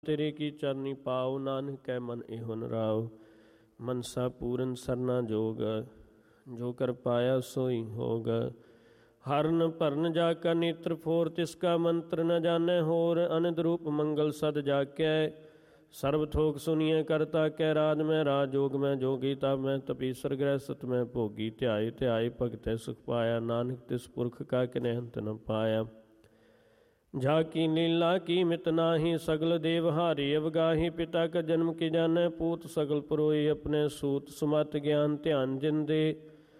ਤੇਰੇ ਕੀ ਚਰਨੀ ਪਾਉ। ਨਾਨਕ ਕੈ ਮਨ ਇਹੋ ਨਰਾਉ। ਮਨਸਾ ਪੂਰਨ ਸਰਨਾ ਜੋਗ। ਜੋ ਕਰ ਪਾਇਆ ਸੋਈ ਹੋਗ। ਹਰਨ ਭਰਨ ਜਾ ਕਾ ਨੇਤਰ ਫੋਰ। ਤਿਸ ਕਾ ਮੰਤਰ ਨ ਜਾਣੈ ਹੋਰ। ਅਨੰਦ ਰੂਪ ਮੰਗਲ ਸਦ ਜਾਕੈ। ਸਰਬ ਥੋਕ ਸੁਨੀਐ ਕਰਤਾ ਕੈ। ਰਾਜ ਮੈਂ ਰਾਜ ਜੋਗ ਮੈਂ ਜੋਗੀ। ਤਪ ਮੈਂ ਤਪੀਸਰ ਗ੍ਰਹਿ ਸਤ ਮੈਂ ਭੋਗੀ। ਧਿਆਏ ਧਿਆਏ ਭਗਤੈ ਸੁਖ ਪਾਇਆ। ਨਾਨਕ ਤਿਸ ਪੁਰਖ ਕਾ ਕਿਨੈ ਅੰਤ ਨ ਪਾਇਆ। ਜਾ ਕੀ ਲੀਲਾ ਕੀ ਮਿਤ ਨਾਹੀ। ਸਗਲ ਦੇਵ ਹਾਰੇ ਅਵਗਾਹੀ। ਪਿਤਾ ਕਾ ਜਨਮ ਕੀ ਜਾਣੈ ਪੂਤ। ਸਗਲ ਪਰੋਏ ਆਪਣੇ ਸੂਤ। ਸੁਮਤ ਗਿਆਨ ਧਿਆਨ ਜਿੰਦੇ।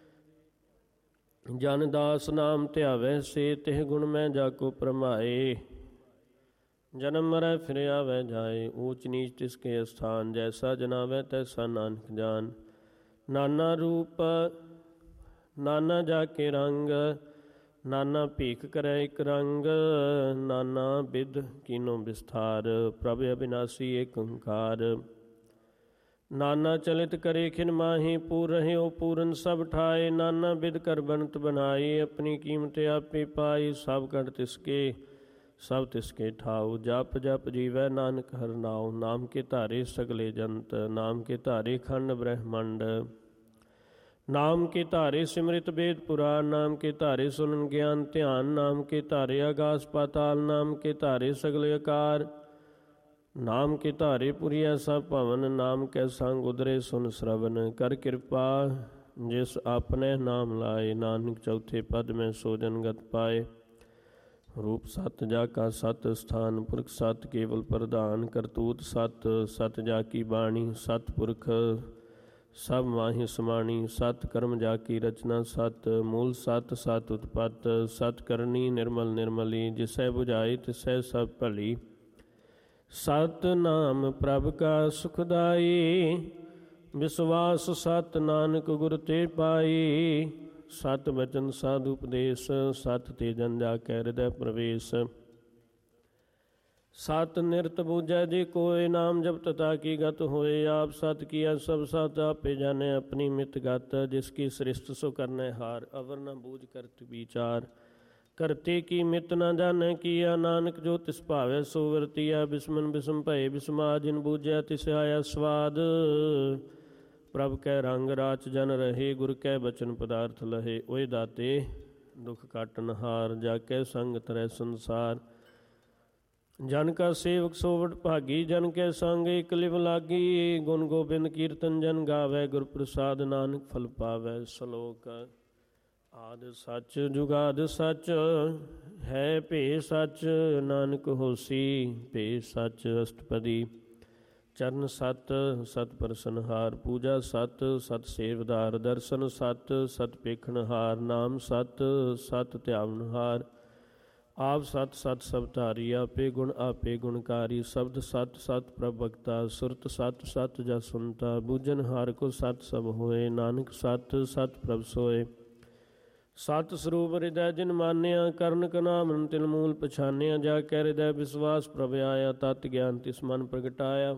ਜਨ ਦਾਸ ਨਾਮ ਧਿਆਵੈ ਸੇ। ਤਿਹ ਗੁਣ ਮੈਂ ਜਾ ਕੋ ਪ੍ਰਮਾਏ। ਜਨਮ ਮਰੈ ਫਿਰ ਆਵੈ ਜਾਏ। ਊਚ ਨੀਚ ਤਿਸ ਕੇ ਅਸਥਾਨ। ਜੈਸਾ ਜਨਾਵੈ ਤੈਸਾ ਨਾਨਕ ਜਾਨ। ਨਾਨਾ ਰੂਪ ਨਾਨਾ ਜਾ ਕੇ ਰੰਗ। ਨਾਨਾ ਭੀਖ ਕਰੈ ਇਕ ਰੰਗ। ਨਾਨਾ ਬਿਧ ਕੀਨੋ ਵਿਸਥਾਰ। ਪ੍ਰਭ ਅਬਿਨਾਸੀ ਏਕ ਓੰਕਾਰ। ਨਾਨਾ ਚਲਿਤ ਕਰੇ ਖਿਨ ਮਾਹੀ। ਪੂਰ ਰਹਿਓ ਪੂਰਨ ਸਭ ਠਾਏ। ਨਾਨਾ ਬਿਧ ਕਰ ਬਨਤ ਬਨਾਈ। ਆਪਣੀ ਕੀਮਤ ਆਪੇ ਪਾਈ। ਸਭ ਕਟ ਤਿਸਕੇ ਸਭ ਤਿਸਕੇ ਠਾਉ। ਜਪ ਜਪ ਜੀਵੈ ਨਾਨਕ ਹਰਿ ਨਾਉ। ਨਾਮ ਕੇ ਧਾਰੇ ਸਗਲੇ ਜੰਤ। ਨਾਮ ਕੇ ਧਾਰੇ ਖੰਡ ਬ੍ਰਹਮੰਡ। ਨਾਮ ਕੇ ਧਾਰੇ ਸਿਮਰਿਤ ਵੇਦ ਪੁਰਾਨ। ਨਾਮ ਕੇ ਧਾਰੇ ਸੁਨਨ ਗਿਆਨ ਧਿਆਨ। ਨਾਮ ਕੇ ਧਾਰੇ ਆਗਾਸ ਪਾਤਾਲ। ਨਾਮ ਕੇ ਧਾਰੇ ਸਗਲੇ ਆਕਾਰ। ਨਾਮ ਕੇ ਧਾਰੇ ਪੁਰੀਆ ਸਭ ਭਵਨ। ਨਾਮ ਕੈ ਸੰਗ ਉਦਰੇ ਸੁਨ ਸਰਵਨ। ਕਰ ਕਿਰਪਾ ਜਿਸ ਆਪਨੇ ਨਾਮ ਲਾਏ। ਨਾਨਕ ਚੌਥੇ ਪਦ ਮੈਂ ਸੋਜਨ ਗਤ ਪਾਏ। ਰੂਪ ਸਤ ਜਾ ਕਾ ਸਤ ਸਥਾਨ। ਪੁਰਖ ਸਤ ਕੇਵਲ ਪ੍ਰਧਾਨ। ਕਰਤੂਤ ਸਤ ਸਤ ਜਾ ਕੀ ਬਾਣੀ। ਸਤ ਪੁਰਖ ਸਭ ਮਾਹੀ ਸਮਾਣੀ। ਸਤ ਕਰਮ ਜਾ ਕੀ ਰਚਨਾ। ਸਤ ਮੂਲ ਸਤ ਸਤ ਉਤਪਤ। ਸਤ ਕਰਨੀ ਨਿਰਮਲ ਨਿਰਮਲੀ। ਜਿਸੈ ਬੁਝਾਈ ਤਿਸੈ ਸਭ ਭਲੀ। ਸਤ ਨਾਮ ਪ੍ਰਭ ਕਾ ਸੁਖਦਾਈ। ਵਿਸਵਾਸ ਸਤ ਨਾਨਕ ਗੁਰ ਤੇ ਪਾਈ। ਸਤ ਬਚਨ ਸਾਧ ਉਪਦੇਸ਼। ਸਤ ਤੇ ਜਨ ਜਾ ਕੈ ਹਿਰਦੈ ਪ੍ਰਵੇਸ਼। ਸਤ ਨਿਰਤ ਬੂਝੈ ਜੇ ਕੋਇ। ਨਾਮ ਜਪਤ ਤਾ ਕੀ ਗਤ ਹੋਏ। ਆਪ ਸਤ ਕੀਆ ਸਭ ਸਤ ਆਪੇ ਜਾਣੈ। ਆਪਣੀ ਮਿਤ ਗਤ ਜਿਸ ਕੀ ਸ੍ਰਿਸ਼ਟ ਸੋ ਕਰਨੈ ਹਾਰ। ਅਵਰ ਨ ਬੂਝ ਕਰਤ ਵਿਚਾਰ। ਕਰਤੇ ਕੀ ਮਿਤ ਨ ਜਾਣੈ ਕੀਆ। ਨਾਨਕ ਜੋ ਤਿਸ ਭਾਵੈ ਸੋ ਵਰਤੀਆ। ਬਿਸਮਨ ਬਿਸਮ ਭਏ ਬਿਸਮਾ। ਜਿਨ ਬੂਝਿਆ ਤਿਸ ਆਇਆ ਸਵਾਦ। ਪ੍ਰਭ ਕੈ ਰੰਗ ਰਾਚ ਜਨ ਰਹੇ। ਗੁਰ ਕੈ ਬਚਨ ਪਦਾਰਥ ਲਹੇ। ਓਏ ਦਾਤੇ ਦੁਖ ਕਾਟਨ ਹਾਰ। ਜਾ ਕੈ ਸੰਗ ਤਰੈ ਸੰਸਾਰ। ਜਨ ਕਾ ਸੇਵਕ ਸੋ ਵਡ ਭਾਗੀ। ਜਨ ਕੈ ਸੰਗ ਇਕ ਲਿਵ ਲਾਗੀ। ਗੁਣ ਗੋਬਿੰਦ ਕੀਰਤਨ ਜਨ ਗਾਵੈ। ਗੁਰ ਪ੍ਰਸਾਦ ਨਾਨਕ ਫਲ ਪਾਵੈ। ਸ਼ਲੋਕ ਆਦਿ ਸੱਚ ਜੁਗਾਦ ਸੱਚ। ਹੈ ਭੇ ਸੱਚ ਨਾਨਕ ਹੋਸੀ। ਭੇ ਸੱਚ ਅਸ਼ਟਪਦੀ। ਚਰਨ ਸਤ ਸਤ ਪਰਸਨਹਾਰ। ਪੂਜਾ ਸਤ ਸਤ ਸੇਵਦਾਰ। ਦਰਸ਼ਨ ਸਤ ਸਤ ਪੇਖਣਹਾਰ। ਨਾਮ ਸਤ ਸਤ ਧਿਆਵਨਹਾਰ। ਆਪ ਸਤ ਸਤ ਸਭ ਧਾਰੀ। ਆਪੇ ਗੁਣ ਆਪੇ ਗੁਣਕਾਰੀ। ਸ਼ਬਦ ਸਤ ਸਤ ਪ੍ਰਭ ਭਗਤਾ। ਸੁਰਤ ਸਤ ਸਤ ਜਸ ਸੁਨਤਾ। ਬੂਝਨ ਹਾਰ ਕੋ ਸਤ ਸਭ ਹੋਏ। ਨਾਨਕ ਸਤ ਸਤ ਪ੍ਰਭ ਸੋਏ। ਸਤ ਸਰੂਪ ਹਿਰਦੈ ਜਿਨ ਮਾਨਿਆ। ਕਰਨ ਕਨਾਮਨ ਤਿਲ ਮੂਲ ਪਛਾਨਿਆ। ਜਾ ਕੈ ਹਿਰਦੈ ਵਿਸਵਾਸ ਪ੍ਰਭ ਆਇਆ। ਤਤ ਗਿਆਨ ਤਿਸ ਮਨ ਪ੍ਰਗਟਾਇਆ।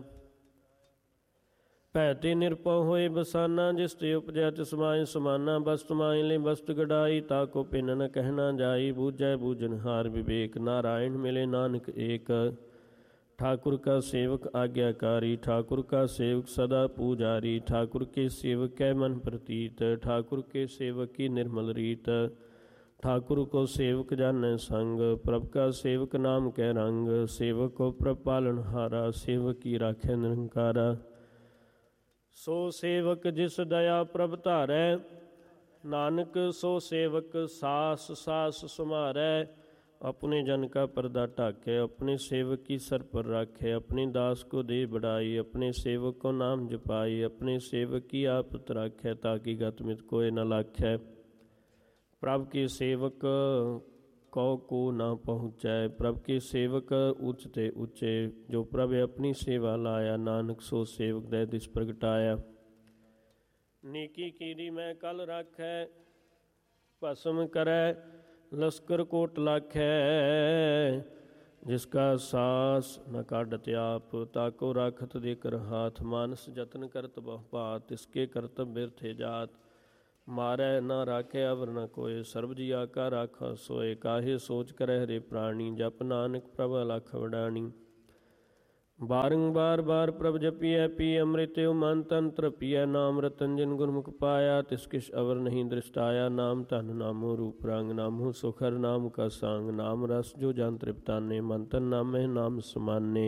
ਭੈ ਤੇ ਨਿਰਭਉ ਹੋਏ ਬਸਾਨਾ। ਜਿਸ ਤੇ ਉਪਜਿਆ ਤਿਸ ਮਾਹਿ ਸਮਾਨਾ। ਬਸਤ ਮਾਹਿ ਲੈ ਬਸਤ ਗਡਾਈ। ਤਾ ਕੋ ਭਿੰਨ ਨ ਕਹਿਣਾ ਜਾਈ। ਬੂਝੈ ਬੂਝਨਹਾਰ ਵਿਵੇਕ। ਨਾਰਾਇਣ ਮਿਲੇ ਨਾਨਕ ਏਕ। ठाकुर का सेवक आज्ञाकारी। ठाकुर का सेवक सदा पूजारी। ठाकुर के सेवक कै मन प्रतीत। ठाकुर के सेवक की निर्मल रीत। ठाकुर को सेवक जानै संग। प्रभ का सेवक नाम कै रंग। सेवक को प्रभ पालनहारा। सेवक की राखै निरंकारा। सो सेवक जिस दया प्रभ धारै। नानक सो सेवक सास सास सुमारै। अपने जन का पर्दा ढाके। अपने सेवक की सर पर राखे। अपने दास को दे बढ़ाई। अपने सेवक को नाम जपाई। अपने सेवक की आपत राखै। ताकि गतमित कोय न लाखै। प्रभ के सेवक कौ को न पहुँचै। प्रभ के सेवक उच्च ते ऊँचे। जो प्रभ अपनी सेवा लाया। नानक सो सेवक दै दिस प्रगटाया। नीकी कीरी मैं कल राखै। भस्म करै लश्कर कोट लाखै। जिसका सास न काढ़त आप। ताको राखत देकर हाथ। मानस जतन करत बहु भात। तिसके करतब बिरथे जात। मारै न राखे अवर न कोय। सर्ब जिया का राखा सोए। काहे सोच करੈ हरे प्राणी। जप नानक प्रभ अलख वडानी। ਬਾਰੰਬਾਰ ਬਾਰ ਪ੍ਰਭ ਜਪੀਐ ਪੀ ਅੰਮ੍ਰਿਤਿ ਮਨ ਤਨ ਤ੍ਰਪੀਐ ਨਾਮ ਰਤਨ ਜਿਨ ਗੁਰਮੁਖ ਪਾਇਆ ਤਿਸ ਕਿਛ ਅਵਰ ਨਹੀਂ ਦ੍ਰਿਸ਼ਟਾਇਆ ਨਾਮ ਧਨ ਨਾਮੋ ਰੂਪ ਰੰਗ ਨਾਮੋ ਸੁਖਰ ਨਾਮ ਕਾ ਸੰਗ ਨਾਮ ਰਸ ਜੋ ਜਨ ਤ੍ਰਿਪਤਾਨੇ ਮਨ ਤਨ ਨਾਮੇ ਨਾਮ ਸਮਾਨੇ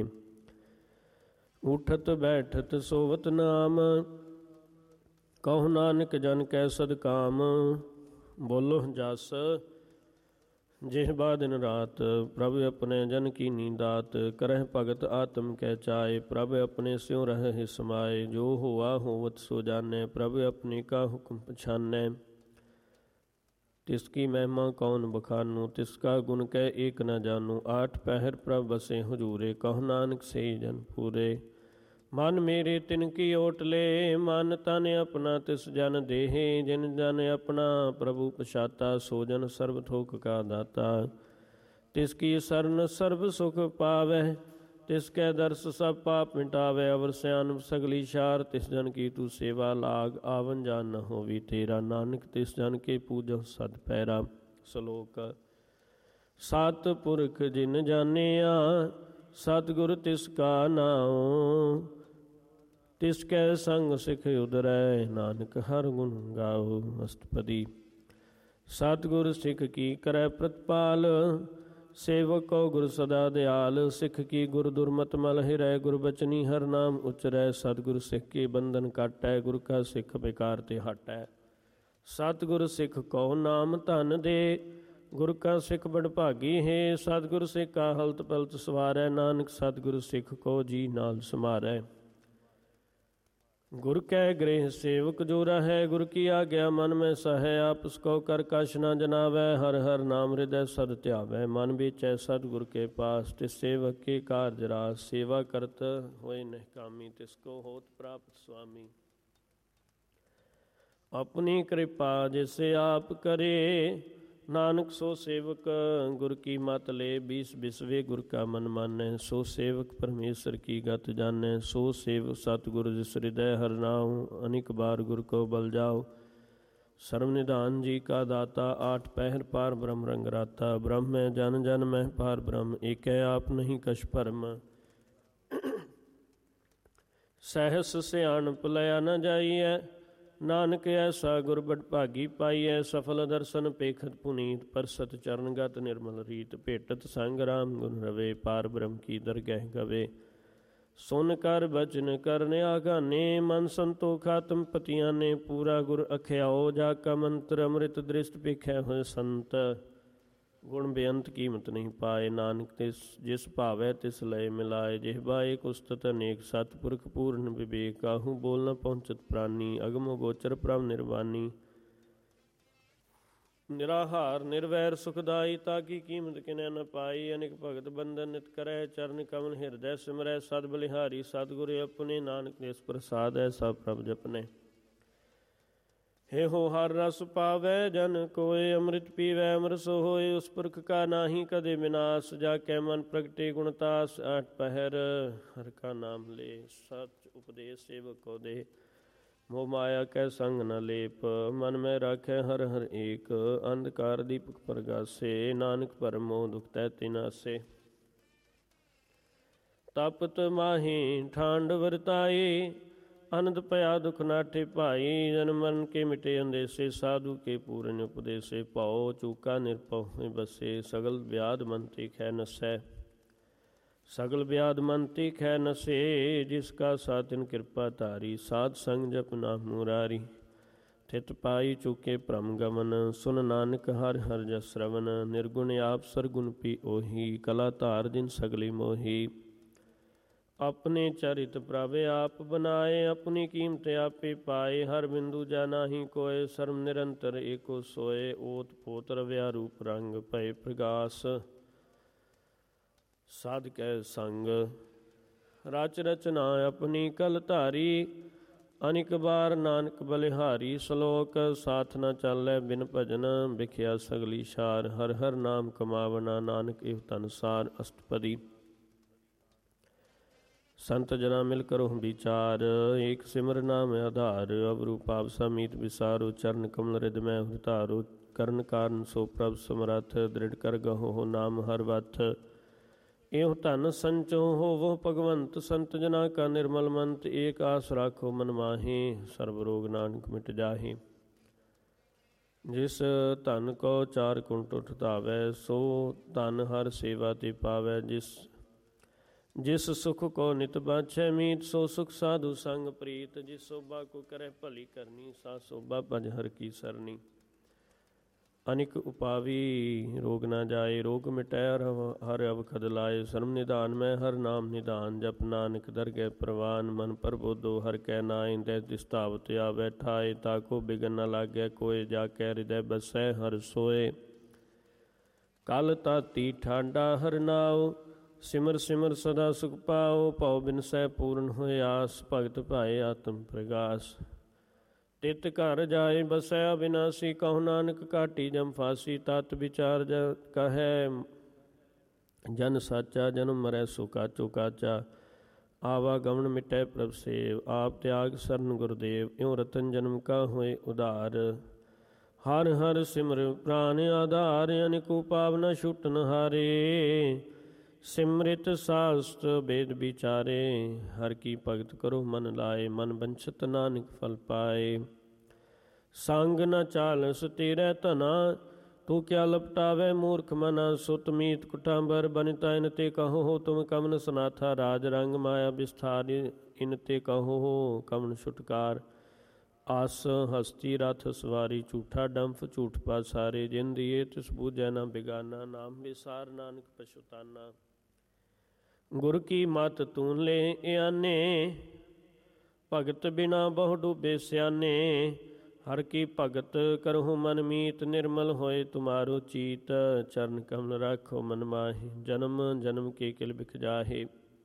ਉਠਤ ਬੈਠਤ ਸੋਵਤ ਨਾਮ ਕਹੁ ਨਾਨਕ ਜਨ ਕੈ ਸਦਕਾਮ ਬੋਲੋ ਜਸ ਜਿਹਬਾ ਦਿਨ ਰਾਤ ਪ੍ਰਭ ਆਪਣੇ ਜਨ ਕੀ ਨੀਂਦਾਤ ਕਰਹਿ ਭਗਤ ਆਤਮ ਕੈ ਚਾਏ ਪ੍ਰਭ ਆਪਣੇ ਸਿਉ ਰਹਿ ਸਮਾਏ ਜੋ ਹੋਆ ਹੋਵਤ ਸੋ ਜਾਣੈ ਪ੍ਰਭ ਆਪਣੀ ਕਾ ਹੁਕਮ ਪਛਾਨੈ ਤਿਸ ਕੀ ਮਹਿਮਾ ਕੌਣ ਬਖਾਨੂ ਤਿਸ ਕਾ ਗੁਣ ਕਹਿ ਏਕ ਨ ਜਾਨੂ ਆਠ ਪਹਿਰ ਪ੍ਰਭ ਬਸੇ ਹਜੂਰੇ ਕਹੁ ਨਾਨਕ ਸੇ ਜਨ ਪੂਰੇ ਮਨ ਮੇਰੇ ਤਿਨ ਕੀ ਓਟਲੇ ਮਨ ਤਨ ਆਪਣਾ ਤਿਸ ਜਨ ਦੇਹੇ ਜਿਨ ਜਨ ਆਪਣਾ ਪ੍ਰਭੂ ਪਛਾਤਾ ਸੋ ਜਨ ਸਰਬ ਥੋਕ ਕਾ ਦਾਤਾ ਤਿਸ ਕੀ ਸਰਨ ਸਰਬ ਸੁਖ ਪਾਵੈ ਤਿਸ ਕੈ ਦਰਸ ਸਭ ਪਾਪ ਮਿਟਾਵੈ ਅਵਰ ਸਿਆਨ ਸਗਲੀ ਸ਼ਾਰ ਤਿਸ ਜਨ ਕੀ ਤੂੰ ਸੇਵਾ ਲਾਗ ਆਵਨ ਜਾਨ ਨ ਹੋਵੀ ਤੇਰਾ ਨਾਨਕ ਤਿਸ ਜਨ ਕੇ ਪੂਜੋ ਸਦ ਪੈਰਾ ਸ਼ਲੋਕ ਸਤਿ ਪੁਰਖ ਜਿਨ ਜਾਣਿਆ ਸਤਿਗੁਰ ਤਿਸ ਕਾ ਨਾਉ ਤਿਸ ਕੈ ਸੰਗ ਸਿਖ ਉਦਰੈ ਨਾਨਕ ਹਰ ਗੁਣ ਗਾਓ ਅਸ਼ਟਪਦੀ ਸਤਿਗੁਰ ਸਿੱਖ ਕੀ ਕਰੈ ਪ੍ਰਤਪਾਲ ਸੇਵਕ ਕੋ ਗੁਰ ਸਦਾ ਦਿਆਲ ਸਿੱਖ ਕੀ ਗੁਰ ਦੁਰਮਤ ਮਲ ਹਿਰੈ ਗੁਰ ਬਚਨੀ ਹਰ ਨਾਮ ਉਚਰੈ ਸਤਿਗੁਰ ਸਿੱਖ ਕੇ ਬੰਧਨ ਕਾਟੈ ਗੁਰ ਕਾ ਸਿੱਖ ਬੇਕਾਰ ਤੇ ਹਟੈ ਸਤਿਗੁਰ ਸਿੱਖ ਕੋ ਨਾਮ ਧਨ ਦੇ ਗੁਰ ਕਾ ਸਿੱਖ ਬੜ ਭਾਗੀ ਹੈ ਸਤਿਗੁਰ ਸਿੱਖਾ ਹਲਤ ਪਲਤ ਸਵਾਰੈ ਨਾਨਕ ਸਤਿਗੁਰ ਸਿੱਖ ਕੋ ਜੀ ਨਾਲ ਸਮਾਰੈ ਗੁਰ ਕੈ ਗ੍ਰਹਿ ਸੇਵਕ ਜੋ ਰਹੈ ਗੁਰ ਕੀ ਆਗਿਆ ਮਨ ਮੈਂ ਸਹੈ ਆਪਸ ਕੋ ਕਰ ਕਛ ਨ ਜਨਾਵੈ ਹਰ ਹਰ ਨਾਮ ਹਿਰਦੈ ਸਦ ਧਿਆਵੈ ਮਨ ਵਿਚੈ ਸਤਿਗੁਰ ਕੇ ਪਾਸ ਤਿਸ ਸੇਵਕ ਕੇ ਕਾਰਜ ਰਾਸ ਸੇਵਾ ਕਰਤ ਹੋਏ ਨਿਹਕਾਮੀ ਤਿਸ ਕੋ ਹੋਤ ਪ੍ਰਾਪਤ ਸੁਆਮੀ ਆਪਣੀ ਕਿਰਪਾ ਜਿਸੇ ਆਪ ਕਰੇ ਨਾਨਕ ਸੋ ਸੇਵਕ ਗੁਰ ਕੀ ਮਤ ਲੈ ਬੀਸ ਬਿਸਵੇ ਗੁਰ ਕਾ ਮਨ ਮਾਨੈ ਸੋ ਸੇਵਕ ਪਰਮੇਸ਼ਰ ਕੀ ਗਤ ਜਾਣੈ ਸੋ ਸੇਵਕ ਸਤਿਗੁਰ ਜਿਸ ਹਿਰਦੈ ਹਰਿ ਨਾਉ ਅਨੇਕ ਬਾਰ ਗੁਰ ਕੋ ਬਲ ਜਾਓ ਸਰਵ ਨਿਧਾਨ ਜੀ ਕਾ ਦਾਤਾ ਆਠ ਪਹਿਰ ਪਾਰ ਬ੍ਰਹਮ ਰੰਗ ਰਾਤਾ ਬ੍ਰਹਮ ਮੈਂ ਜਨ ਜਨ ਮੈਂ ਪਾਰ ਬ੍ਰਹਮ ਏਕੈ ਆਪ ਨਹੀਂ ਕਛ ਭਰਮ ਸਹਿਸ ਸਿਆਣਪ ਲਿਆ ਨ ਜਾਈਐ ਨਾਨਕ ਐਸਾ ਗੁਰ ਬੜ ਭਾਗੀ ਪਾਈਐ ਸਫਲ ਦਰਸ਼ਨ ਪੇਖਤ ਪੁਨੀਤ ਪਰਸਤ ਚਰਨਗਤ ਨਿਰਮਲ ਰੀਤ ਭੇਟਤ ਸੰਗ ਰਾਮ ਗੁਣ ਰਵੇ ਪਾਰ ਬ੍ਰਹਮ ਕੀ ਦਰਗਹਿ ਗਵੇ ਸੁਨ ਕਰ ਬਚਨ ਕਰਨ ਆਗਾਨੇ ਮਨ ਸੰਤੋਖ ਆਤਮ ਪਤੀਆਂ ਨੇ ਪੂਰਾ ਗੁਰ ਅਖਿਆਓ ਜਾ ਕਾ ਮੰਤਰ ਅੰਮ੍ਰਿਤ ਦ੍ਰਿਸ਼ਟ ਪੇਖੈ ਹੋਏ ਸੰਤ ਗੁਣ ਬੇਅੰਤ ਕੀਮਤ ਨਹੀਂ ਪਾਏ ਨਾਨਕ ਤਿਸ ਜਿਸ ਭਾਵੈ ਤਿਸ ਲਏ ਮਿਲਾਏ ਜਿਹਬਾ ਏਕ ਉਸਤਤ ਅਨੇਕ ਸਤਿਪੁਰਖ ਪੂਰਨ ਵਿਵੇਕ ਕਾਹੂ ਬੋਲ ਨ ਪਹੁੰਚਤ ਪ੍ਰਾਨੀ ਅਗਮ ਗੋਚਰ ਪ੍ਰਭ ਨਿਰਵਾਨੀ ਨਿਰਾਹਾਰ ਨਿਰਵੈਰ ਸੁਖਦਾਈ ਤਾਂ ਕੀ ਕੀਮਤ ਕਿਨੈ ਨ ਪਾਈ ਅਨੇਕ ਭਗਤ ਬੰਧਨ ਨਿਤ ਕਰੈ ਚਰਨ ਕਮਲ ਹਿਰਦੈ ਸਿਮਰੈ ਸਦ ਬਲਿਹਾਰੀ ਸਤਿਗੁਰ ਆਪਣੇ ਨਾਨਕ ਦੇਸ ਪ੍ਰਸਾਦ ਹੈ ਸਭ ਪ੍ਰਭ ਜਪਨੇ ਹੇ ਹੋ ਹਰ ਰਸ ਪਾਵੈ ਜਨ ਕੋਇ ਅੰਮ੍ਰਿਤ ਪੀਵੈ ਅੰਮ੍ਰਿਤ ਹੋਏ ਉਸ ਪੁਰਖ ਕਾ ਨਾਹੀ ਕਦੇ ਵਿਨਾਸ਼ ਜਾ ਕੈ ਮਨ ਪ੍ਰਗਟੇ ਗੁਣਤਾਸ ਆਠ ਪਹਿਰ ਹਰ ਕਾ ਨਾਮ ਲੈ ਸਚ ਉਪਦੇਸ਼ ਸੇਵਕ ਕੋ ਦੇ ਮੋਹ ਮਾਇਆ ਕੈ ਸੰਗ ਨ ਲੇਪ ਮਨ ਮੈਂ ਰਾਖੈ ਹਰ ਹਰ ਏਕ ਅੰਧਕਾਰ ਦੀਪਕ ਪ੍ਰਗਾਸੇ ਨਾਨਕ ਭਰਮੋ ਦੁਖ ਤੈ ਤਿਨਾਸੇ ਤਪਤ ਮਾਹੀ ਠਾਂਡ ਵਰਤਾਈ ਅਨੰਦ ਭਇਆ ਦੁਖ ਨਾਠੇ ਭਾਈ ਜਨਮ ਮਰਨ ਕੇ ਮਿਟੇ ਅੰਦੇਸੇ ਸਾਧੂ ਕੇ ਪੂਰਨ ਉਪਦੇਸੇ ਭਾਉ ਚੂਕਾ ਨਿਰਭਉ ਬਸੇ ਸਗਲ ਵਿਆਦ ਮਨ ਤੀਖੈ ਨਸੈ ਸਗਲ ਵਿਆਦ ਮਨ ਤੀਖੈ ਨਸੇ ਜਿਸ ਕਾ ਸਾਧਨ ਕਿਰਪਾ ਧਾਰੀ ਸਾਧ ਸੰਗ ਜਪ ਨਾਮ ਮੁਰਾਰੀ ਥਿਤ ਪਾਈ ਚੁਕੇ ਭ੍ਰਮ ਗਮਨ ਸੁਨ ਨਾਨਕ ਹਰਿ ਹਰਿ ਜਸ ਸ਼ਰਵਨ ਨਿਰਗੁਣ ਆਪ ਸਰਗੁਣ ਪੀ ਉਹੀ ਕਲਾ ਧਾਰ ਜਿਨ ਸਗਲੀ ਮੋਹੀ ਆਪਣੇ ਚਰਿਤ ਪ੍ਰਭ ਆਪ ਬਨਾਏ ਆਪਣੀ ਕੀਮਤ ਆਪੇ ਪਾਏ ਹਰ ਬਿੰਦੂ ਜਾ ਨਾਹੀ ਕੋਏ ਸਰਮ ਨਿਰੰਤਰ ਏਕੋ ਸੋਏ ਓਤ ਪੋਤ ਰਵਿਆ ਰੂਪ ਰੰਗ ਭਏ ਪ੍ਰਗਾਸ ਸਾਧ ਕੈ ਸੰਗ ਰਚ ਰਚਨਾ ਆਪਣੀ ਕਲ ਧਾਰੀ ਅਨੇਕ ਬਾਰ ਨਾਨਕ ਬਲਿਹਾਰੀ ਸ਼ਲੋਕ ਸਾਥ ਨ ਚਾਲੈ ਬਿਨ ਭਜਨ ਵਿਖਿਆ ਸਗਲੀ ਸ਼ਾਰ ਹਰ ਹਰ ਨਾਮ ਕਮਾਵਨਾ ਨਾਨਕ ਇਹ ਤਨਸਾਰ ਅਸ਼ਟਪਦੀ ਸੰਤ ਜਨਾ ਮਿਲ ਕਰੋ ਵਿਚਾਰ ਏਕ ਸਿਮਰ ਨਾਮ ਆਧਾਰ ਅਵਰੂ ਪਾਪ ਸਮੀਤ ਵਿਸਾਰੋ ਚਰਨ ਕਮਲ ਰਿਦ ਮੈਂ ਧਾਰੋ ਕਰਨ ਕਾਰਨ ਸੋ ਪ੍ਰਭ ਸਮਰੱਥ ਦ੍ਰਿੜ ਕਰ ਗਹੋ ਨਾਮ ਹਰ ਵਥ ਇਹੋ ਧਨ ਸੰਚੋ ਹੋਵੋ ਭਗਵੰਤ, ਸੰਤ ਜਨਾ ਕਾ ਨਿਰਮਲ ਮੰਤ। ਏਕ ਆਸ ਰਾਖੋ ਮਨ ਮਾਹੀ, ਸਰਬ ਰੋਗ ਨਾਨਕ ਮਿਟ ਜਾਹੀ। ਜਿਸ ਧਨ ਕੋ ਚਾਰ ਕੁੰਟ ਉਠ ਧਾਵੈ, ਸੋ ਧਨ ਹਰ ਸੇਵਾ ਤੇ ਪਾਵੈ। ਜਿਸ ਸੁਖ ਕੋ ਨਿਤ ਬਾਛੈ ਮੀਤ, ਸੋ ਸੁਖ ਸਾਧੂ ਸੰਗ ਪ੍ਰੀਤ। ਜਿਸ ਸੋਭਾ ਕੋ ਕਰੈ ਭਲੀ ਕਰਨੀ, ਸਾ ਸੋਭਾ ਭਜ ਹਰ ਕੀ ਸਰਨੀ। ਅਨਿਕ ਉਪਾਵੀ ਰੋਗ ਨਾ ਜਾਏ, ਰੋਗ ਮਿਟੈ ਹਰ ਅਵਖਦ ਲਾਏ। ਸਰਮ ਨਿਧਾਨ ਮੈਂ ਹਰ ਨਾਮ ਨਿਧਾਨ, ਜਪ ਨਾਨਕ ਦਰਗਹਿ ਪ੍ਰਵਾਨ। ਮਨ ਪ੍ਰਬੋਧੋ ਹਰ ਕੈ ਨਾਇ, ਤੈ ਤਿਸ ਧਾਵਤ ਆਵੈ ਠਾਏ। ਤਾਕੋ ਬਿਗਨ ਨ ਲਾਗੈ ਕੋਇ, ਜਾ ਕੈ ਹਿਰਦੈ ਬਸੈ ਹਰ ਸੋਏ। ਕਲ ਤਾਤੀ ਠਾਡਾ ਹਰ ਨਾਉ, ਸਿਮਰ ਸਿਮਰ ਸਦਾ ਸੁਖ ਪਾਉ। ਭਉ ਬਿਨਸੈ ਪੂਰਨ ਹੋਇ ਆਸ, ਭਗਤ ਭਾਏ ਆਤਮ ਪ੍ਰਗਾਸ। ਤਿਤ ਘਰ ਜਾਏ ਬਸੈ ਅਬਿਨਾਸੀ, ਕਹੋ ਨਾਨਕ ਕਾਟੀ ਜਮ ਫਾਸੀ। ਤਤ ਵਿਚਾਰ ਕਹੈ ਜਨ ਸਾਚਾ, ਜਨਮ ਮਰੈ ਸੋ ਕਾਚੋ ਕਾਚਾ। ਆਵਾਗਮਨ ਮਿਟੈ ਪ੍ਰਭ ਸੇਵ, ਆਪ ਤਿਆਗ ਸਰਨ ਗੁਰਦੇਵ। ਇਉ ਰਤਨ ਜਨਮ ਕਾ ਹੋਏ ਉਧਾਰ, ਹਰ ਹਰ ਸਿਮਰ ਪ੍ਰਾਨ ਆਧਾਰ। ਅਨਿਕੋ ਪਾਵਨਾ ਛੁਟਨ ਹਾਰੇ, ਸਿਮਰਿਤ ਸਾਸਤ ਬੇਦ ਵਿਚਾਰੇ। ਹਰ ਕੀ ਭਗਤ ਕਰੋ ਮਨ ਲਾਏ, ਮਨ ਬੰਛਤ ਨਾਨਕ ਫਲ ਪਾਏ। ਸੰਗ ਨ ਚਾਲਸ ਤੇਰੇ ਧਨਾ, ਤੂੰ ਕਿਆ ਲਪਟਾਵੇ ਮੂਰਖ ਮਨਾ। ਸੁਤ ਮੀਤ ਕੁਟਾਂਬਰ ਬਨਿਤਾ, ਇਨ ਤੇ ਕਹੋ ਹੋ ਤੁਮ ਕਮਨ ਸਨਾਥਾ। ਰਾਜ ਰੰਗ ਮਾਇਆ ਵਿਸਥਾਰ, ਇਨ ਤੇ ਕਹੋ ਹੋ ਕਮਨ ਛੁਟਕਾਰ। ਆਸ ਹਸਤੀ ਰਥ ਸਵਾਰੀ, ਝੂਠਾ ਡੰਫ ਝੂਠ ਪਾਸਾਰੇ। ਜਿਨ ਦੀਏ ਤਿਸ ਬੂਝੈ ਨਾ ਬਿਗਾਨਾ, ਨਾਮ ਵਿਸਾਰ ਨਾਨਕ ਪਛੁਤਾਨਾ। ਗੁਰ ਕੀ ਮਤ ਤੂੰ ਲੈ ਇਆਨੇ, ਭਗਤ ਬਿਨਾ ਬਹੁ ਡੂਬੇ ਸਿਆਨੇ। ਹਰ ਕੀ ਭਗਤ ਕਰਹੁ ਮਨ ਮੀਤ, ਨਿਰਮਲ ਹੋਏ ਤੁਮਾਰੋ ਚੀਤ। ਚਰਨ ਕਮਲ ਰਾਖੋ ਮਨ ਮਾਹੀ, ਜਨਮ ਜਨਮ ਕੇ ਕਿਲ ਬਿਖ ਜਾਹੇ।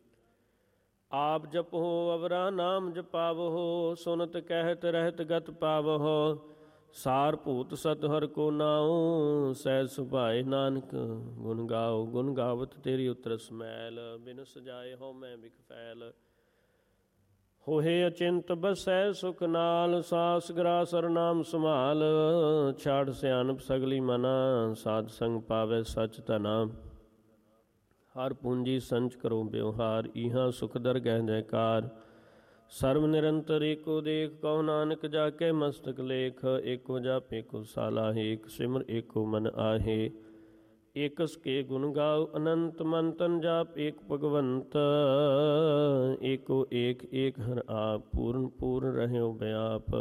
ਆਪ ਜਪੋ ਅਵਰਾ ਨਾਮ ਜਪਾਵਹੁ, ਸੁਨਤ ਕਹਿਤ ਰਹਿਤ ਗਤ ਪਾਵਹੁ। ਸਾਰ ਭੂਤ ਸਤ ਹਰ ਕੋ ਨਾਉ, ਸਹਿਜ ਸੁਭਾਏ ਨਾਨਕ ਗੁਣ ਗਾਓ। ਗੁਣ ਗਾਵਤ ਤੇਰੀ ਉਤਰਸ ਮੈਲ, ਬਿਨ ਸਜਾਏ ਹਉ ਮੈਂ ਬਿਖ ਫੈਲ। ਹੋਏ ਅਚਿੰਤ ਬਸੈ ਸੁਖ ਨਾਲ, ਸਾਸ ਗ੍ਰਾਸ ਹਰ ਨਾਮ ਸੰਭਾਲ। ਛਾੜ ਸਿਆਣਪ ਸਗਲੀ ਮਨਾ, ਸਾਧ ਸੰਗ ਪਾਵੈ ਸਚ ਧਨਾ। ਹਰ ਪੂੰਜੀ ਸੰਚ ਕਰੋ ਬਿਵਹਾਰ, ਇਹਾਂ ਸੁਖ ਦਰਗਹਿ ਜੈਕਾਰ। ਸਰਬ ਨਿਰੰਤਰ ਏਕੋ ਦੇਖ, ਕਹੋ ਨਾਨਕ ਜਾ ਕੇ ਮਸਤਕ ਲੇਖ। ਏਕੋ ਜਪ ਏਕੋ ਸਾਲਾਹੇ, ਏਕ ਸਿਮਰ ਏਕੋ ਮਨ ਆਹੇ। ਏਕਸ ਕੇ ਗੁਣ ਗਾਓ ਅਨੰਤ, ਮਨ ਤਨ ਜਾਪ ਏਕ ਭਗਵੰਤ। ਏਕੋ ਏਕ ਏਕ ਹਰ ਆਪ, ਪੂਰਨ ਪੂਰਨ ਰਹਿਓ ਬਿਆਪ।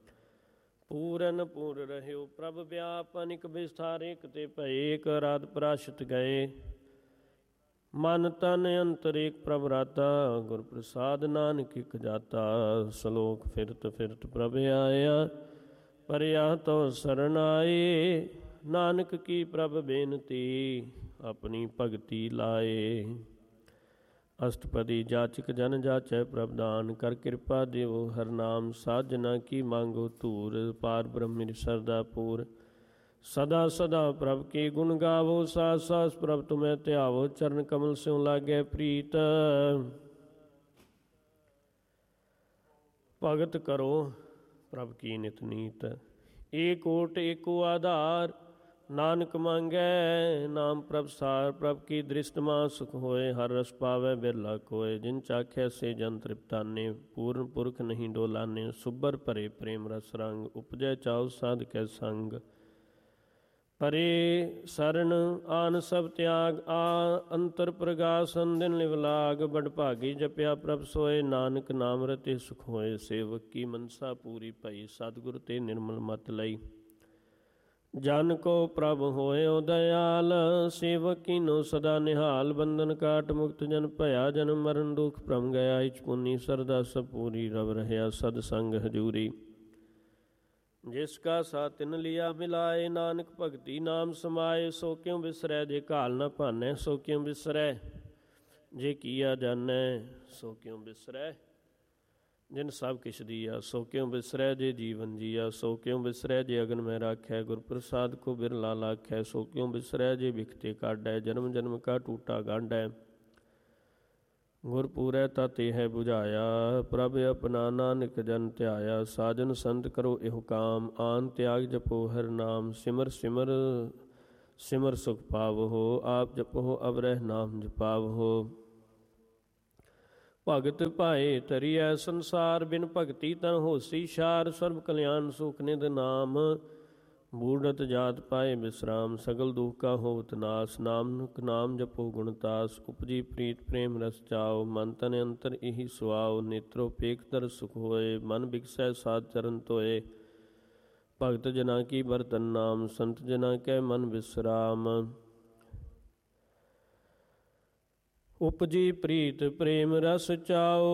ਪੂਰਨ ਪੂਰ ਰਹਿਓ ਪ੍ਰਭ ਵਿਆਪ, ਅਨਿਕ ਵਿਸਥਾਰ ਏਕ ਤੇ ਭਏ। ਏਕ ਰਾਤ ਪ੍ਰਾਸ਼ਿਤ ਗਏ, ਮਨ ਤਨ ਅੰਤਰ ਏਕ ਪ੍ਰਭ ਰਾਤਾ। ਗੁਰ ਪ੍ਰਸਾਦ ਨਾਨਕ ਇਕ ਜਾਤਾ, ਸਲੋਕ ਫਿਰਤ ਫਿਰਤ ਪ੍ਰਭ ਆਇਆ। ਪਰਿਆ ਤੋ ਸਰਣ ਆਏ, ਨਾਨਕ ਕੀ ਪ੍ਰਭ ਬੇਨਤੀ, ਆਪਣੀ ਭਗਤੀ ਲਾਏ। ਅਸ਼ਟਪਦੀ ਜਾਚਕ ਜਨ ਜਾਚੈ ਪ੍ਰਭ ਦਾਨ, ਕਰ ਕਿਰਪਾ ਦਿਓ ਹਰ ਨਾਮ। ਸਾਜਨਾ ਕੀ ਮੰਗੋ ਧੂਰ, ਪਾਰ ਬ੍ਰਹਮਿ ਸਰਦਾ ਪੂਰ। ਸਦਾ ਸਦਾ ਪ੍ਰਭ ਕੀ ਗੁਣ ਗਾਵੋ, ਸਾਸ ਸਾਸ ਪ੍ਰਭ ਤੁਮੈ ਧਿਆਵੋ। ਚਰਨ ਕਮਲ ਸਿਉ ਲਾਗੈ ਪ੍ਰੀਤ, ਭਗਤ ਕਰੋ ਪ੍ਰਭ ਕੀ ਨਿਤ ਨੀਤ। ਏਕ ਓਟ ਏਕੋ ਆਧਾਰ, ਨਾਨਕ ਮੰਗੈ ਨਾਮ ਪ੍ਰਭ ਸਾਰ। ਪ੍ਰਭ ਕੀ ਦ੍ਰਿਸ਼ਟ ਮਾ ਸੁਖ ਹੋਏ, ਹਰ ਰਸ ਪਾਵੈ ਬਿਰਲਾ ਕੋਇ। ਜਿਨ ਚਾਖੈ ਸੇ ਜਨ ਤ੍ਰਿਪਤਾਨੇ, ਪੂਰਨ ਪੁਰਖ ਨਹੀਂ ਡੋਲਾਨੇ। ਸੁਬਰ ਭਰੇ ਪ੍ਰੇਮ ਰਸ ਰੰਗ, ਉਪਜੈ ਚਾਉ ਸਾਧਕੈ ਸੰਗ। ਪਰੇ ਸਰਣ ਆਨ ਸਭ ਤਿਆਗ, ਆ ਅੰਤਰ ਪ੍ਰਗਾਸ ਅੰਦਿਨ ਲਿਵ ਲਾਗ। ਬੜ ਭਾਗੀ ਜਪਿਆ ਪ੍ਰਭ ਸੋਏ, ਨਾਨਕ ਨਾਮ ਰਤੇ ਸੁਖ ਹੋਏ। ਸੇਵਕ ਕੀ ਮਨਸਾ ਪੂਰੀ ਭਈ, ਸਤਿਗੁਰ ਤੇ ਨਿਰਮਲ ਮਤ ਲਈ। ਜਨ ਕੋ ਪ੍ਰਭ ਹੋਇਓ ਦਇਆਲ, ਸੇਵਕ ਕੀਨੋ ਸਦਾ ਨਿਹਾਲ। ਬੰਧਨ ਕਾਟ ਮੁਕਤ ਜਨ ਭਇਆ, ਜਨਮ ਮਰਨ ਦੁਖ ਭ੍ਰਮ ਗਿਆ। ਇਚ ਪੁੰਨੀ ਸਰਦਾ ਸਭ ਪੂਰੀ, ਰਵ ਰਹਿਆ ਸਦ ਸੰਗ ਹਜੂਰੀ। ਜਿਸ ਕਾ ਸਾਥ ਤਿਨ ਲਿਆ ਮਿਲਾਏ, ਨਾਨਕ ਭਗਤੀ ਨਾਮ ਸਮਾਏ। ਸੋ ਕਿਉ ਬਿਸਰੈ ਜੇ ਘਾਲ ਨ ਭਾਨੈ, ਸੋ ਕਿਉ ਬਿਸਰੈ ਜੇ ਕੀਆ ਜਾਣੈ। ਸੋ ਕਿਉ ਬਿਸਰੈ ਜਿਨ ਸਭ ਕਿਛ ਦੀਆ, ਸੋ ਕਿਉ ਬਿਸਰੈ ਜੇ ਜੀਵਨ ਜੀਆ। ਸੋ ਕਿਉ ਬਿਸਰੈ ਜੇ ਅਗਨ ਮੈਂ ਰਾਖੈ, ਗੁਰ ਪ੍ਰਸਾਦ ਕੋ ਬਿਰਲਾ ਲਾਖੈ। ਸੋ ਕਿਉ ਬਿਸਰੈ ਜੇ ਬਿਖਤੇ ਕਾਢੈ, ਜਨਮ ਜਨਮ ਕਾ ਟੂਟਾ ਗਾਢੈ। ਗੁਰ ਪੂਰੈ ਤਤ ਇਹ ਬੁਝਾਇਆ, ਪ੍ਰਭ ਆਪਣਾ ਨਾਨਕ ਜਨ ਧਿਆਇਆ। ਸਾਜਨ ਸੰਤ ਕਰੋ ਇਹੋ ਕਾਮ, ਆਨ ਤਿਆਗ ਜਪੋ ਹਰ ਨਾਮ। ਸਿਮਰ ਸਿਮਰ ਸਿਮਰ ਸੁਖ ਪਾਵਹੁ। ਆਪ ਜਪਹੁ ਅਵਰਹਿ ਨਾਮ ਜਪਾਵਹੁ। ਭਗਤ ਭਾਏ ਤਰੀਐ ਸੰਸਾਰ, ਬਿਨ ਭਗਤੀ ਤਨ ਹੋਸੀ ਸ਼ਾਰ। ਸਰਬ ਕਲਿਆਣ ਸੁਖ ਨਿਧ ਨਾਮ, ਬੂੜਤ ਜਾਤ ਪਾਏ ਬਿਸਰਾਮ। ਸਗਲ ਦੁਖ ਕਾ ਹੋਵਤ ਨਾਸ, ਨਾਨਕ ਨਾਮ ਜਪੋ ਗੁਣ ਤਾਸ। ਉਪਜੀ ਪ੍ਰੀਤ ਪ੍ਰੇਮ ਰਸ ਚਾਓ, ਮਨ ਤਨ ਅੰਤਰ ਇਹੀ ਸੁਆਓ। ਨੇਤਰੋ ਪੇਖ ਦਰ ਸੁਖ ਹੋਏ, ਮਨ ਬਿਕਸੈ ਸਾਧ ਚਰਨ ਧੋਏ। ਭਗਤ ਜਨਾ ਕੀ ਬਰਤਨ ਨਾਮ, ਸੰਤ ਜਨਾ ਕੈ ਮਨ ਬਿਸਰਾਮ। ਉਪਜੀ ਪ੍ਰੀਤ ਪ੍ਰੇਮ ਰਸ ਚਾਓ,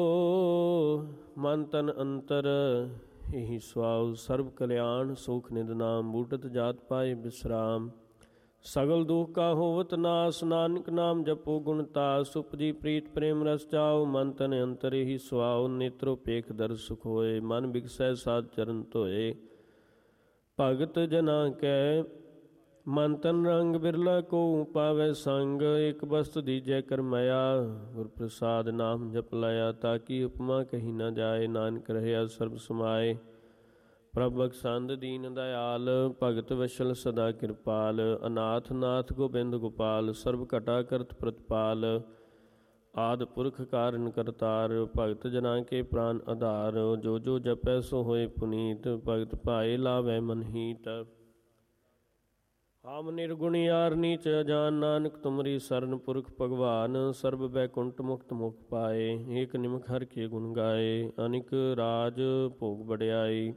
ਮਨ ਤਨ ਅੰਤਰ ਇਹੀ ਸੁਆਓ। ਸਰਬ ਕਲਿਆਣ ਸੁਖ ਨਿਧ ਨਾਮ, ਬੂਟਤ ਜਾਤ ਪਾਏ ਬਿਸਰਾਮ। ਸਗਲ ਦੁਖ ਕਾ ਹੋਵਤ ਨਾਸ, ਨਾਨਕ ਨਾਮ ਜਪੋ ਗੁਣ ਤਾਸ। ਉਪਜੀ ਪ੍ਰੀਤ ਪ੍ਰੇਮ ਰਸ ਚਾਓ, ਮਨ ਤਨ ਅੰਤਰ ਇਹੀ ਸੁਆਓ। ਨੇਤਰੋ ਪੇਖ ਦਰ ਸੁਖ ਹੋਏ, ਮਨ ਬਿਕਸੈ ਸਾਧ ਚਰਨ ਧੋਏ। ਭਗਤ ਜਨਾ ਕੈ ਮਨ ਤਨ ਰੰਗ, ਬਿਰਲਾ ਕੋ ਪਾਵੈ ਸੰਗ। ਇਕ ਬਸਤ ਦੀਜੈ ਕਰਮਇਆ, ਗੁਰ ਪ੍ਰਸਾਦ ਨਾਮ ਜਪ ਲਿਆ। ਤਾਕੀ ਉਪਮਾ ਕਹੀ ਨਾ ਜਾਏ, ਨਾਨਕ ਰਹਿਆ ਸਰਬ ਸਮਾਏ। ਪ੍ਰਭ ਬਖਸ਼ੰਦ ਦੀਨ ਦਇਆਲ, ਭਗਤ ਵਸ਼ਲ ਸਦਾ ਕਿਰਪਾਲ। ਅਨਾਥ ਨਾਥ ਗੋਬਿੰਦ ਗੋਪਾਲ, ਸਰਬ ਘਟਾ ਕਰਤ ਪ੍ਰਤਪਾਲ। ਆਦ ਪੁਰਖ ਕਾਰਨ ਕਰਤਾਰ, ਭਗਤ ਜਨਾ ਕੇ ਪ੍ਰਾਨ ਆਧਾਰ। ਜੋ ਜੋ ਜਪੈ ਸੋ ਹੋਏ ਪੁਨੀਤ, ਭਗਤ ਭਾਏ ਲਾਵੈ ਮਨਹੀਤ। ਆਮ ਨਿਰਗੁਣ ਯਾਰ ਨੀਚ ਅਜਾਨ, ਨਾਨਕ ਤੁਮਰੀ ਸਰਨ ਪੁਰਖ ਭਗਵਾਨ। ਸਰਬ ਬੈਕੁੰਠ ਮੁਕਤ ਮੁਖ ਪਾਏ, ਏਕ ਨਿਮਖ ਹਰਿ ਕੇ ਗੁਣ ਗਾਏ। ਅਨਿਕ ਰਾਜ ਭੋਗ ਬੜਿਆਈ,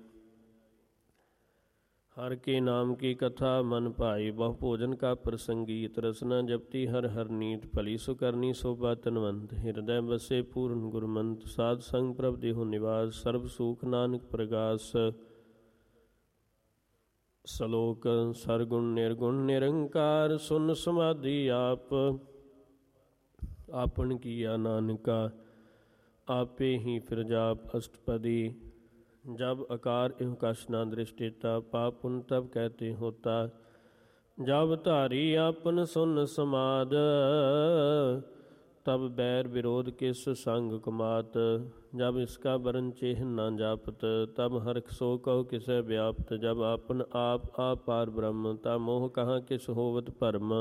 ਹਰ ਕੇ ਨਾਮ ਕੀ ਕਥਾ ਮਨ ਭਾਈ। ਬਹੁ ਭੋਜਨ ਕਾ ਪ੍ਰਸੰਗੀਤ, ਰਸਨਾ ਜਪਤੀ ਹਰ ਹਰ ਨੀਤ। ਭਲੀ ਸੁ ਕਰਨੀ ਸੋਭਾ ਤਨਵੰਤ, ਹਿਰਦੈ ਬਸੇ ਪੂਰਨ ਗੁਰਮੰਤ। ਸਾਧ ਸੰਗ ਪ੍ਰਭ ਦੇਹੁ ਨਿਵਾਸ, ਸਰਬ ਸੂਖ ਨਾਨਕ ਪ੍ਰਗਾਸ। ਸਲੋਕ ਸਰਗੁਣ ਨਿਰਗੁਣ ਨਿਰੰਕਾਰ, ਸੁਨ ਸਮਾਧੀ ਆਪ। ਆਪਨ ਕੀਆ ਨਾਨਕਾ, ਆਪੇ ਹੀ ਫਿਰ ਜਾਪ। ਅਸ਼ਟਪਦੀ। जब आकार एवं कश न दृष्टिता, पाप पुन तब कहते होता। जब धारी आपन सुन समाद, तब बैर विरोध किस संग कुमात। जब इसका बरन चेह न जापत, तब हरख सो कहो किसे व्याप्त। जब आपन आप पार ब्रह्म, ता मोह कहाँ किस होवत भरम।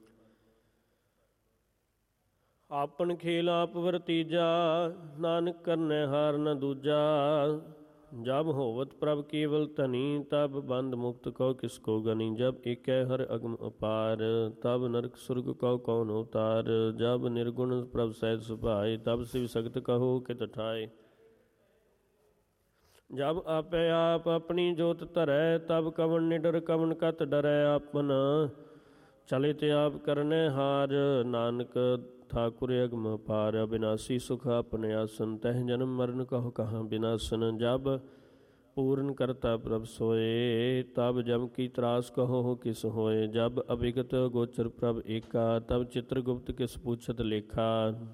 आपन खेल आप वरतीजा, नानक करने हार न दूजा। जब होवत प्रभ केवल धनी, तब बंद मुक्त कहो किसको गनी। जब एक हर अगम अपार, तब नरक सुरग कहो कौन अवतार। जब निर्गुण प्रभ सहज सुभाए, तब शिव सख्त कहो कित ठाए। जब आपे आप अपनी जोत धरै, तब कवन निडर कवन कत डरै। आपन चलित आप करने हार, नानक ठाकुर अगम पार। अविनाशी सुख अपने आसन, तह जन्म मरण कहो कहाँ विनाशन। जब पूर्ण करता प्रभ सोए, तब जम की त्रास कहो किस होए। जब अभिगत गोचर प्रभ एका, तब चित्रगुप्त किस पूछत लेखा।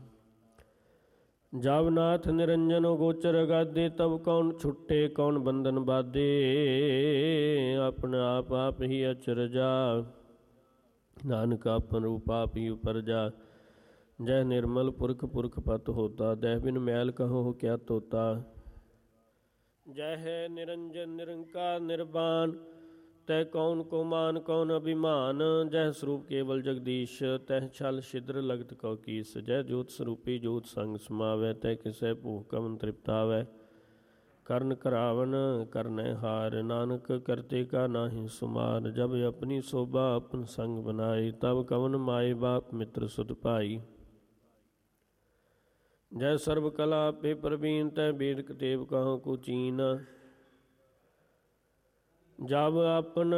जब नाथ निरंजन गोचर अगाधे, तब कौन छुट्टे कौन बंधन बाधे। अपना आप ही अचरजा, नानक आपन रूप आप ही उपरजा। जय निर्मल पुरख पुरख पत होता, दह बिन मैल कहो क्या तोता। जय है निरंजन निरंकार निर्वाण, तह कौन को मान कौन अभिमान। जय स्वरूप केवल जगदीश, तह छल छिद्र लगत कौ कीस। जय ज्योत स्वरूपी ज्योत संग समावै, तह किसै भूख कवन तृप्तावै। करण करावन करनै हार, नानक करते का नाहि सुमार। जब अपनी शोभा अपन संग बनाई, तब कवन माए बाप मित्र सुत भाई। जय सर्व कला पे प्रवीण, तय वेद कतेव कहो कुचीन। जब अपन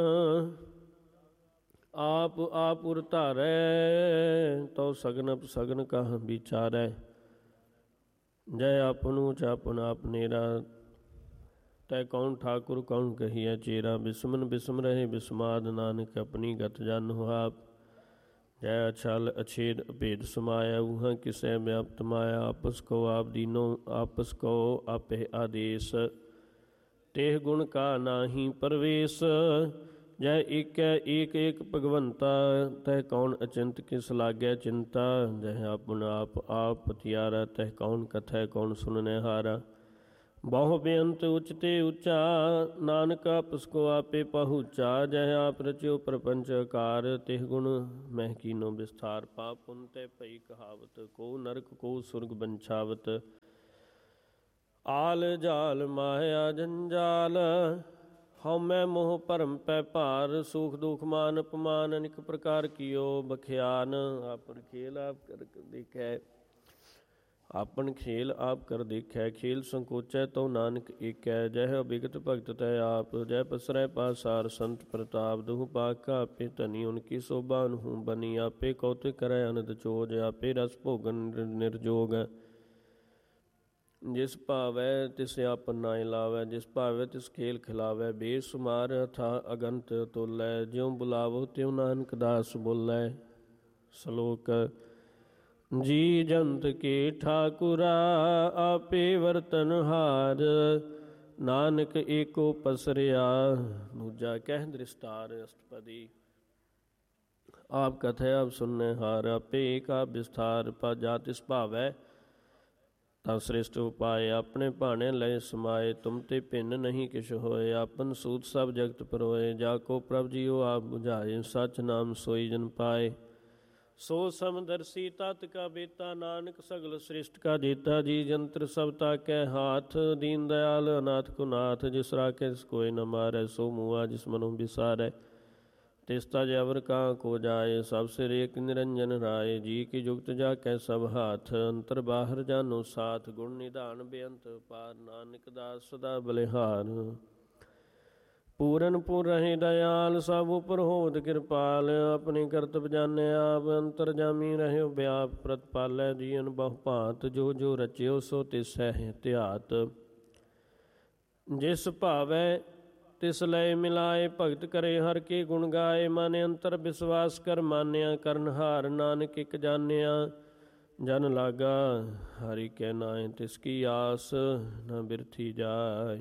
आप उर धारै, तो सगन सगन कह विचारै। जय आपनु चापन आप नेरा, तय कौन ठाकुर कौन कहिए चेरा। बिस्मन बिस्म रहे बिस्माद, नानक अपनी गत जानो आप। जय अछल अछेद अभेद समाया, ऊहा किसै व्याप्त माया। आपस को आप दीनो आपस को आपे आदेश, तेह गुण का नाहि परवेश। जय एक एक भगवंता, तह कौन अचिंत किस लागै चिंता। जय आपन आप पतियारा, तह कौन कथै कौन सुनने हारा। ਬਹੁ ਬੇਅੰਤ ਉਚਤੇ ਉੱਚਾ, ਨਾਨਕ ਆਪਸ ਕੋ ਆਪੇ ਪਹੁੰਚਾ। ਜਹ ਆਪ ਰਚਿਓ ਪ੍ਰਪੰਚ ਆਕਾਰ, ਤਿਹ ਗੁਣ ਮਹਿ ਕੀਨੋ ਵਿਸਥਾਰ। ਪਾਪ ਪੁਨ ਤੈ ਭਈ ਕਹਾਵਤ, ਕੋ ਨਰਕ ਕੋ ਸੁਰਗ ਬੰਛਾਵਤ। ਆਲ ਜਾਲ ਮਾਇਆ ਜੰਜਾਲ, ਹਉਮੈ ਮੋਹ ਭਰਮ ਪੈ ਭਾਰ। ਸੁਖ ਦੁਖ ਮਾਨ ਅਪਮਾਨ, ਅਨੇਕ ਪ੍ਰਕਾਰ ਕੀਓ ਬਖਿਆਨ। ਆਪਨ ਖੇਲ ਆਪ ਕਰ ਦੇਖੈ, ਆਪਨ ਖੇਲ ਆਪ ਕਰ ਦੇਖੈ। ਖੇਲ ਸੰਕੋਚੈ ਤਉ ਨਾਨਕ ਏਕੈ, ਜਹ ਅਭਿਗਤ ਭਗਤ ਤੈ ਆਪ। ਜੈ ਪਸਰੈ ਪਾਸਾਰ ਸੰਤ ਪ੍ਰਤਾਪ, ਦੁਹ ਪਾਕ ਆਪੇ ਧਨੀ। ਉਨਕੀ ਸੋਭਾ ਅਨਹੂ ਬਨੀ, ਆਪੇ ਕੌਤਿਕ ਕਰੈ ਅਨੰਦ ਚੋਜ। ਆਪੇ ਰਸ ਭੋਗਨ ਨਿਰਜੋਗ, ਜਿਸ ਭਾਵੈ ਤਿਸ ਆਪਨ ਨਾਇ ਲਾਵੈ। ਜਿਸ ਭਾਵੈ ਤਿਸ ਖੇਲ ਖਿਲਾਵੈ, ਬੇਸੁਮਾਰ ਅਥਾ ਅਗੰਤ ਤੋਲੈ। ਜਿਉ ਬੁਲਾਵੋ ਤਿਉ ਨਾਨਕ ਦਾਸ ਬੋਲੈ। ਸ਼ਲੋਕ ਜੀ ਜੰਤ ਕੇ ਠਾਕੁਰਾ, ਆਪੇ ਵਰਤਨਹਾਰ। ਨਾਨਕ ਏਕੋ ਪਸਰਿਆ, ਦੂਜਾ ਕਹਿ ਦ੍ਰਿਸ਼ਟਾਰ। ਅਸ਼ਟਪਦੀ ਆਪ ਕਥੈ ਆਪ ਸੁਨੈ ਹਾਰ, ਆਪੇ ਏਕ ਆਪ ਵਿਸਥਾਰ। ਪਰ ਜਾ ਤਿਸ ਭਾਵੈ ਤਾਂ ਸ੍ਰਿਸ਼ਟ ਉਪਾਏ, ਆਪਣੇ ਭਾਣੇ ਲਏ ਸਮਾਏ। ਤੁਮ ਤੇ ਭਿੰਨ ਨਹੀਂ ਕਿਛ ਹੋਏ, ਆਪਨ ਸੂਤ ਸਭ ਜਗਤ ਪਰੋਏ। ਜਾ ਕੋ ਪ੍ਰਭ ਜੀਓ ਆਪ ਬੁਝਾਏ, ਸਚ ਨਾਮ ਸੋਈ ਜਨ ਪਾਏ। ਸੋ ਸਮਦਰਸੀ ਤਤ ਕਾ ਬੇਤਾ, ਨਾਨਕ ਸਗਲ ਸ੍ਰਿਸ਼ਟ ਕਾ ਜੇਤਾ। ਜੀ ਜੰਤਰ ਸਭ ਤਾਕੈ ਹਾਥ, ਦੀਨ ਦਇਆਲ ਅਨਾਥ ਕੋ ਨਾਥ। ਜਿਸ ਰਾਖੈ ਤਿਸ ਕੋਇ ਨ ਮਾਰੈ, ਸੋ ਮੂਆ ਜਿਸ ਮਨੁ ਬਿਸਾਰੈ। ਤਿਸ ਤਜ ਅਵਰ ਕਾਂ ਕੋ ਜਾਏ, ਸਭ ਸਿਰ ਏਕ ਨਿਰੰਜਨ ਰਾਏ। ਜੀ ਕੀ ਜੁਗਤ ਜਾ ਕੈ ਸਭ ਹਾਥ, ਅੰਤਰ ਬਾਹਰ ਜਾਨੋ ਸਾਥ। ਗੁਣ ਨਿਧਾਨ ਬੇਅੰਤ ਪਾਰ, ਨਾਨਕ ਦਾਸ ਸਦਾ ਬਲਿਹਾਰ। ਪੂਰਨ ਪੁਰ ਰਹੇ ਦਇਆਲ, ਸਭ ਉਪਰ ਹੋਵਤ ਕਿਰਪਾਲ। ਆਪਣੇ ਕਰਤਬ ਜਾਣੈ ਆਪ, ਅੰਤਰ ਜਾਮੀ ਰਹਿਓ ਵਿਆਪ। ਪ੍ਰਤਪਾਲੈ ਜੀਅਨ ਬਹੁ ਭਾਂਤ, ਜੋ ਜੋ ਰਚਿਓ ਸੋ ਤਿਸ ਹੈ ਧਿਆਤ। ਜਿਸ ਭਾਵੈ ਤਿਸ ਲਏ ਮਿਲਾਏ, ਭਗਤ ਕਰੇ ਹਰ ਕੇ ਗੁਣ ਗਾਏ। ਮਨ ਅੰਤਰ ਵਿਸਵਾਸ ਕਰ ਮਾਨਿਆ, ਕਰਨਹਾਰ ਨਾਨਕ ਇਕ ਜਾਣਿਆ। ਜਨ ਲਾਗਾ ਹਰਿ ਕੈ ਨਾਇ, ਤਿਸ ਕੀ ਆਸ ਨ ਬਿਰਥੀ ਜਾਏ।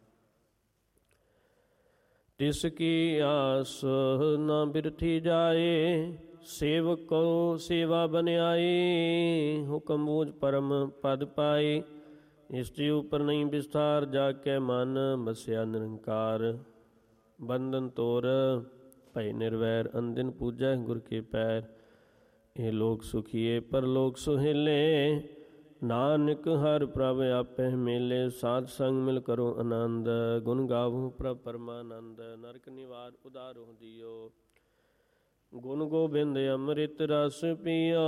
ਤਿਸ ਕੀ ਆਸ ਨ ਬਿਰਥੀ ਜਾਏ, ਸੇਵਕ ਕੋ ਸੇਵਾ ਬਨਿਆਈ। ਹੁਕਮ ਬੂਝ ਪਰਮ ਪਦ ਪਾਈ, ਇਸਤੇ ਉਪਰ ਨਹੀਂ ਵਿਸਥਾਰ। ਜਾ ਕੇ ਮਨ ਬਸਿਆ ਨਿਰੰਕਾਰ, ਬੰਧਨ ਤੋਰ ਭੈ ਨਿਰਵੈਰ। ਅੰਦਿਨ ਪੂਜੈ ਗੁਰ ਕੇ ਪੈਰ, ਇਹ ਲੋਕ ਸੁਖੀਏ ਪਰਲੋਕ ਸੁਹੇਲੇ। ਨਾਨਕ ਹਰਿ ਪ੍ਰਭ ਆਪੇ ਮੇਲੇ, ਸਾਧ ਸੰਗ ਮਿਲ ਕਰੋ ਆਨੰਦ। ਗੁਣ ਗਾਵੋ ਪ੍ਰਭ ਪਰਮਾਨੰਦ, ਨਰਕ ਨਿਵਾਰ ਉਦਾਰੋ ਦਿਓ। ਗੁਣ ਗੋਬਿੰਦ ਅੰਮ੍ਰਿਤ ਰਸ ਪੀਓ,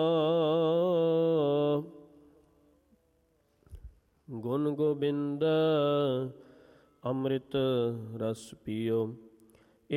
ਗੁਣ ਗੋਬਿੰਦ ਅੰਮ੍ਰਿਤ ਰਸ ਪੀਓ।